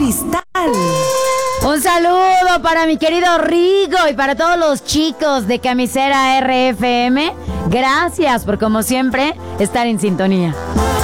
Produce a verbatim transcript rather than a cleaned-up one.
Cristal. Un saludo para mi querido Rigo y para todos los chicos de Camisera R F M. Gracias por, como siempre, estar en sintonía.